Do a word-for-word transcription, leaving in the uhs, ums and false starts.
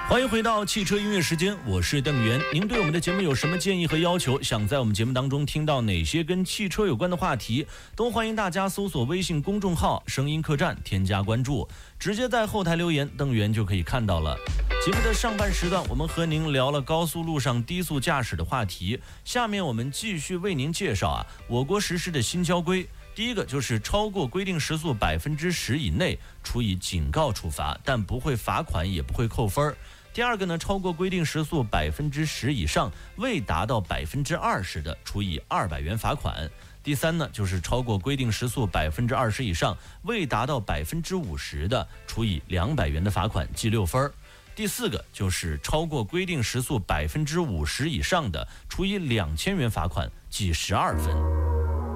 欢迎回到汽车音乐时间，我是邓源。您对我们的节目有什么建议和要求？想在我们节目当中听到哪些跟汽车有关的话题，都欢迎大家搜索微信公众号声音客栈，添加关注，直接在后台留言，邓源就可以看到了。节目的上半时段，我们和您聊了高速路上低速驾驶的话题，下面我们继续为您介绍啊，我国实施的新交规。第一个就是超过规定时速百分之十以内，处以警告处罚，但不会罚款，也不会扣分。第二个呢，超过规定时速百分之十以上，未达到百分之二十的，处以二百元罚款。第三呢，就是超过规定时速百分之二十以上，未达到百分之五十的，处以两百元的罚款，记六分。第四个就是超过规定时速百分之五十以上的，处以两千元罚款，记十二分。